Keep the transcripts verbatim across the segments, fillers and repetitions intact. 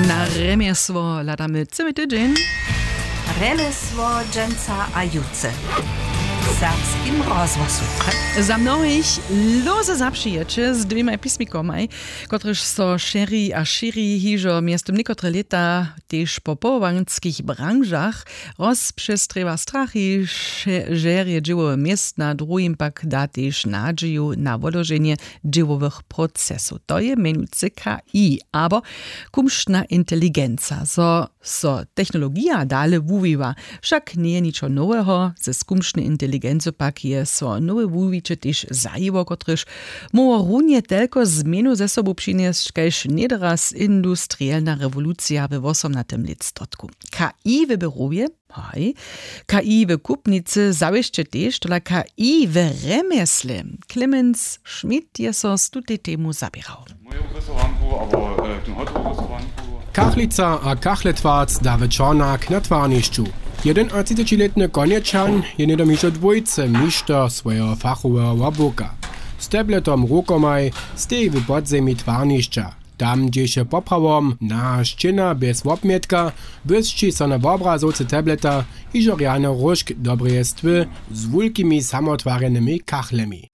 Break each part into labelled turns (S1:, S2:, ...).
S1: Na remesło ladamy cały tydzień.
S2: Remesło dżęca a juce. Serbskim rozwosu.
S1: Za mnohých loze zaprzyječe z dwiema pismikomaj, kotrež so šeri a širi hižo miestom niekotre leta tež po połowanskich branżach rozprzestrywa strachy, że je dzieło miest na drugim pak da tež nadzieju na wodłożenie dziełowych procesów. To je menujúce K I, aber kumštna inteligenca. So, so technologia dale wuwiwa, však nie je ničo nowego ze skumštnej inteligencji. Pak je so nowe wuwicze też zajiwo, kotryż moło runie tylko zmienu ze sobą przyniesć, kajż nieraz industrialna rewolucja we osiemnastym lectotku. K I w biuruje, haj, K I w kupnicy zawieszcze też, tola K I w remesle. Clemens Schmidt je so z tutej temu zabierał.
S3: Kachlica a kachletwarc David Czarnak na twarniszczu. jedenaadsiletny Konieczan je niedomišo dwójce mišta swojego fachowego łabuka. Z tabletom rukomaj stej w podzemí twarnišća. Tam, gdzie się poprawom na szczyna bez obmietka, bysci so na obrazowce tableta i żoriane różk dobrejestwy z wulkimi samotwarnymi kachlemi.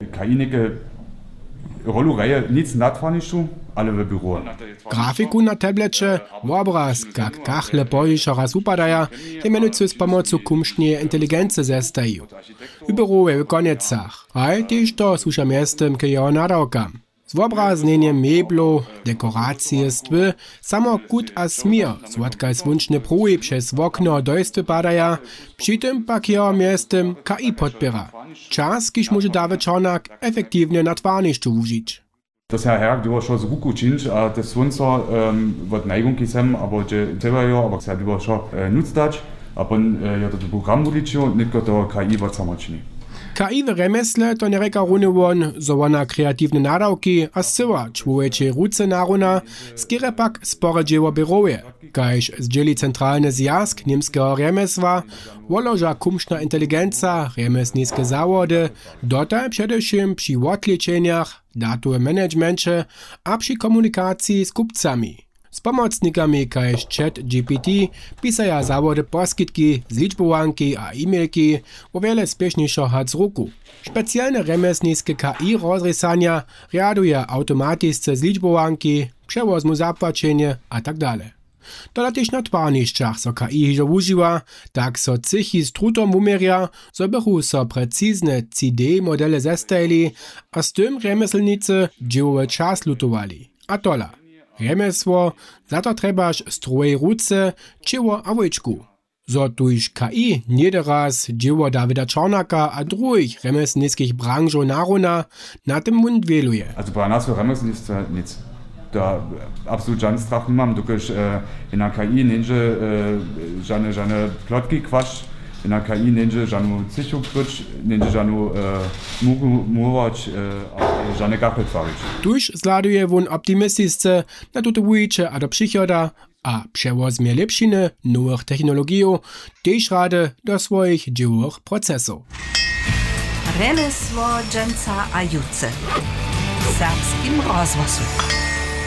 S4: Rolu reje nic na twarnišću, ale w biuro.
S3: Grafiku na tablecie, obraz, jak kachle pojišo raz upadaja, je menujúce z pomocą kumštnej inteligencie zestajú. W biuro w Koniecach, a też to służa miestem k jeho nadawkam. Z obraznieniem meblu, dekoracjestwy, samo kut a smir, słodka zwunčne pruhy przez okno dojstwy padaja, przy tym pak jeho miestem K I podpiera. Czas, kiż może David Czarnak efektywnie na twarnišću użyć.
S4: Das Herr Herr, du schon z ruku czynsz, a das słońce wird Neigung gesem, aber je selber ja, aber sehr lieber schon nutzt dać, a pon ja to program uliczył, nie to K I wird samoczny.
S3: K I w remesle to nie reka runy won, zo ona kreatywne nadawki a syła człowiecze ruce naruna, skieре pak spore dzieło biuruje. Kajż zdzieli centralny zjazd niemskiego remesła, woloża kumštna inteligenca, remesnickie zawody, dotaj przedewším przy odliczeniach, datowym managemencie a przy komunikacji z kupcami. Z pomocnikami kajż chat G P T pisaja zawody poskitki z liczbowanki a e-mailki o wiele spieszniejszo hac ruku. Specjalne remesnickie K I rozrysania riaduje automatisce z liczbowanki, przewozmu zapłacenie a tak dalej. To też na twarnišćach so K I hižo užiwa, tak so cychi z trutom umeria, so bychu so precizne C D modele zestajili, a z tym remeselnicy dziełowy czas lutowali. A tola. Remesło, za to trebaš stroje ruce, čeło a wojčku. So tuž K I nieraz dzieło Davida Czarnaka a drugich remeselnickich branżo naruna na tym mund wieluje.
S4: Also bei nas für Remeselnictwa nic. Da absolut żaden strach nie mam, dokud e, na K I nie e, żadne, żadne plotki kwasz, na K I nie żadną cyciu kwicz, nie żadną mugu murować, a żadne gachle twarzyć.
S3: Tuż zladuje won optymistyce na tuto wujcze a do przychoda, a przewozmie lepsziny nowych technologii, też rady do swoich dziełowych procesów.
S2: Remesło dżęca a juce. Serbskim rozwosu.